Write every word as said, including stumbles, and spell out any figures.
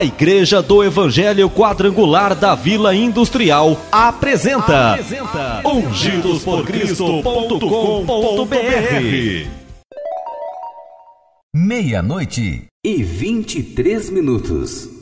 A Igreja do Evangelho Quadrangular da Vila Industrial apresenta, apresenta ungidos por cristo ponto com ponto br. Meia-noite e vinte e três minutos.